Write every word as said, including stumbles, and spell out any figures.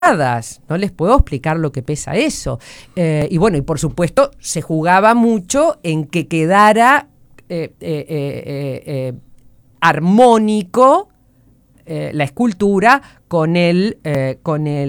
no les puedo explicar lo que pesa eso. Eh, y bueno, y por supuesto se jugaba mucho en que quedara eh, eh, eh, eh, armónico eh, la escultura con el, eh, con el